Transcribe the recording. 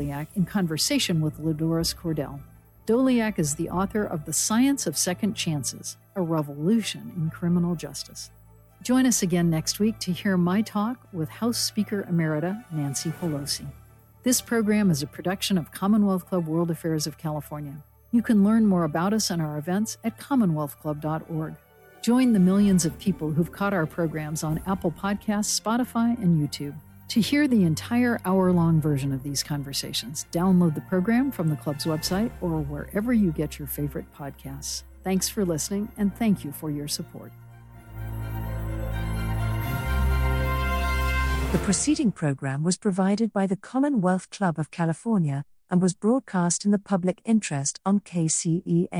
in conversation with Lodoris Cordell. Doliak is the author of The Science of Second Chances, a revolution in criminal justice. Join us again next week to hear my talk with House Speaker Emerita Nancy Pelosi. This program is a production of Commonwealth Club World Affairs of California. You can learn more about us and our events at commonwealthclub.org. Join the millions of people who've caught our programs on Apple Podcasts, Spotify, and YouTube. To hear the entire hour-long version of these conversations, download the program from the club's website or wherever you get your favorite podcasts. Thanks for listening, and thank you for your support. The preceding program was provided by the Commonwealth Club of California and was broadcast in the public interest on KCEA.